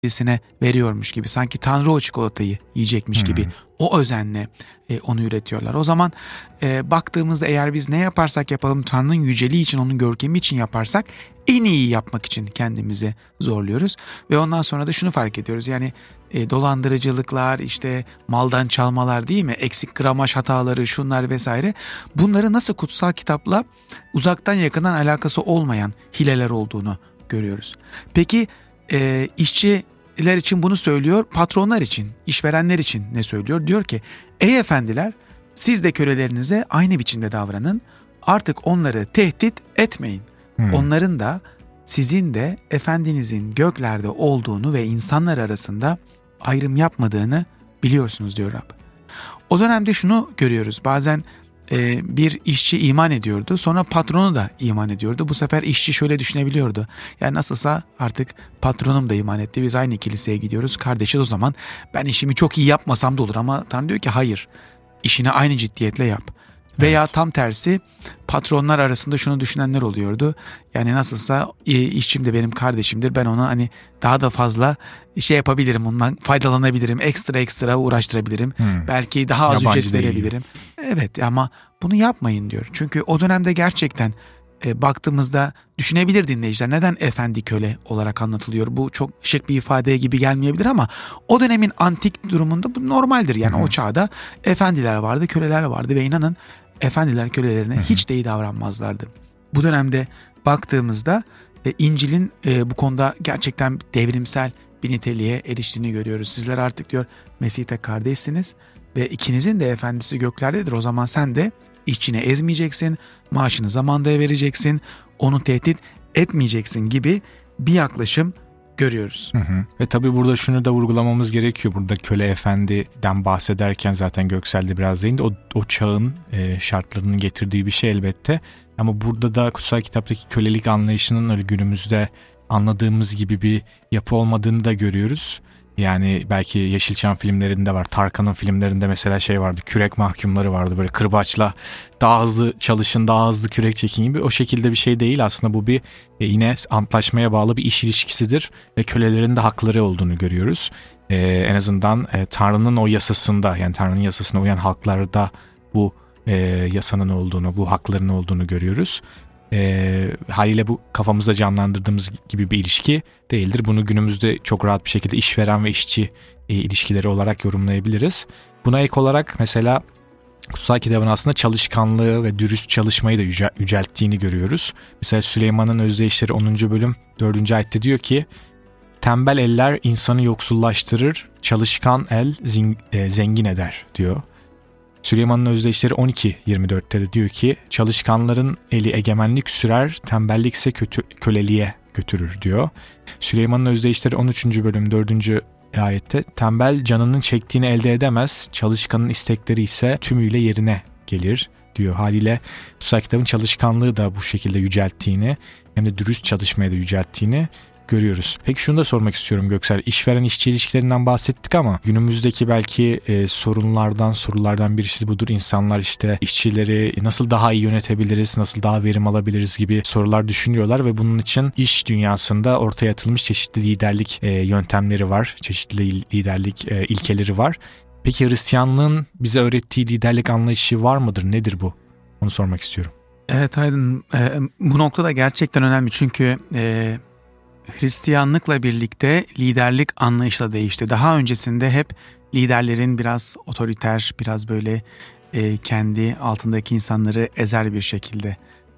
birisine veriyormuş gibi, sanki Tanrı o çikolatayı yiyecekmiş gibi o özenle onu üretiyorlar. O zaman baktığımızda eğer biz ne yaparsak yapalım Tanrı'nın yüceliği için, onun görkemi için yaparsak en iyi yapmak için kendimizi zorluyoruz. Ve ondan sonra da şunu fark ediyoruz, yani dolandırıcılıklar, işte maldan çalmalar değil mi, eksik gramaj hataları, şunlar vesaire, bunları nasıl kutsal kitapla uzaktan yakından alakası olmayan hileler olduğunu görüyoruz. Peki işçiler için bunu söylüyor, patronlar için, işverenler için ne söylüyor? Diyor ki ey efendiler, siz de kölelerinize aynı biçimde davranın, artık onları tehdit etmeyin. Onların da sizin de efendinizin göklerde olduğunu ve insanlar arasında ayrım yapmadığını biliyorsunuz diyor Rab. O dönemde şunu görüyoruz, bazen bir işçi iman ediyordu, sonra patronu da iman ediyordu. Bu sefer işçi şöyle düşünebiliyordu, yani nasılsa artık patronum da iman etti, biz aynı kiliseye gidiyoruz, kardeşiz, o zaman ben işimi çok iyi yapmasam da olur. Ama Tanrı diyor ki hayır, işini aynı ciddiyetle yap. Veya tam tersi, patronlar arasında şunu düşünenler oluyordu. Yani nasılsa işçim de benim kardeşimdir. Ben ona hani daha da fazla şey yapabilirim, ondan faydalanabilirim. Ekstra uğraştırabilirim. Belki daha az ücret verebilirim. Evet, ama bunu yapmayın diyor. Çünkü o dönemde gerçekten baktığımızda düşünebilir dinleyiciler, neden efendi köle olarak anlatılıyor? Bu çok şık bir ifade gibi gelmeyebilir ama o dönemin antik durumunda bu normaldir. Yani o çağda efendiler vardı, köleler vardı ve inanın efendiler kölelerine hiç de iyi davranmazlardı. Bu dönemde baktığımızda İncil'in bu konuda gerçekten devrimsel bir niteliğe eriştiğini görüyoruz. Sizler artık diyor Mesih'te kardeşsiniz ve ikinizin de efendisi göklerdedir. O zaman sen de işçini ezmeyeceksin, maaşını zamanda vereceksin, onu tehdit etmeyeceksin gibi bir yaklaşım görüyoruz. Ve tabii burada şunu da vurgulamamız gerekiyor. Burada köle efendiden bahsederken zaten Göksel'de biraz değindi. O çağın şartlarının getirdiği bir şey elbette. Ama burada da kutsal kitaptaki kölelik anlayışının öyle günümüzde anladığımız gibi bir yapı olmadığını da görüyoruz. Yani belki Yeşilçam filmlerinde var. Tarkan'ın filmlerinde mesela şey vardı. Kürek mahkumları vardı. Böyle kırbaçla daha hızlı çalışın, daha hızlı kürek çekin gibi. O şekilde bir şey değil. Aslında bu bir yine antlaşmaya bağlı bir iş ilişkisidir. Ve kölelerin de hakları olduğunu görüyoruz. En azından Tanrı'nın o yasasında, yani Tanrı'nın yasasına uyan halklarda bu yasanın olduğunu, bu hakların olduğunu görüyoruz. Haliyle bu kafamızda canlandırdığımız gibi bir ilişki değildir. Bunu günümüzde çok rahat bir şekilde işveren ve işçi ilişkileri olarak yorumlayabiliriz. Buna ek olarak mesela kutsal kitabın aslında çalışkanlığı ve dürüst çalışmayı da yücelttiğini görüyoruz. Mesela Süleyman'ın Özdeyişleri 10. bölüm 4. ayette diyor ki tembel eller insanı yoksullaştırır, çalışkan el zengin eder diyor. Süleyman'ın Özdeyişleri 12.24'te de diyor ki çalışkanların eli egemenlik sürer, tembellikse köleliğe götürür diyor. Süleyman'ın Özdeyişleri 13. bölüm 4. ayette tembel canının çektiğini elde edemez, çalışkanın istekleri ise tümüyle yerine gelir diyor. Haliyle kutsal kitabın çalışkanlığı da bu şekilde yücelttiğini, hem de dürüst çalışmaya da yücelttiğini görüyoruz. Peki şunu da sormak istiyorum Göksel. İşveren işçi ilişkilerinden bahsettik ama günümüzdeki belki sorulardan birisi budur. İnsanlar işte işçileri nasıl daha iyi yönetebiliriz, nasıl daha verim alabiliriz gibi sorular düşünüyorlar ve bunun için iş dünyasında ortaya atılmış çeşitli liderlik yöntemleri var. Çeşitli liderlik ilkeleri var. Peki Hristiyanlığın bize öğrettiği liderlik anlayışı var mıdır? Nedir bu? Onu sormak istiyorum. Evet Aydın, bu noktada gerçekten önemli çünkü Hristiyanlıkla birlikte liderlik anlayışı da değişti. Daha öncesinde hep liderlerin biraz otoriter, biraz böyle kendi altındaki insanları ezer bir şekilde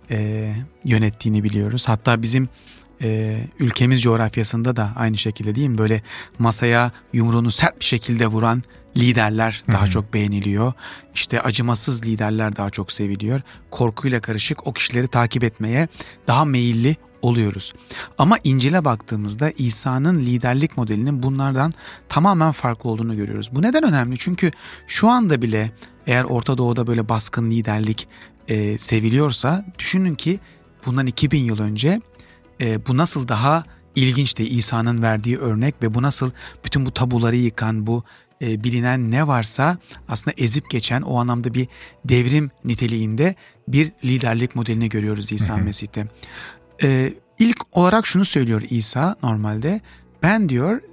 yönettiğini biliyoruz. Hatta bizim ülkemiz coğrafyasında da aynı şekilde değil mi? Böyle masaya yumruğunu sert bir şekilde vuran liderler daha çok beğeniliyor. İşte acımasız liderler daha çok seviliyor. Korkuyla karışık o kişileri takip etmeye daha meyilli oluyoruz. Ama İncil'e baktığımızda İsa'nın liderlik modelinin bunlardan tamamen farklı olduğunu görüyoruz. Bu neden önemli? Çünkü şu anda bile eğer Orta Doğu'da böyle baskın liderlik seviliyorsa düşünün ki bundan 2000 yıl önce bu nasıl daha ilginçti İsa'nın verdiği örnek ve bu nasıl bütün bu tabuları yıkan, bu bilinen ne varsa aslında ezip geçen, o anlamda bir devrim niteliğinde bir liderlik modelini görüyoruz İsa Mesih'te. İlk olarak şunu söylüyor İsa normalde, ben diyor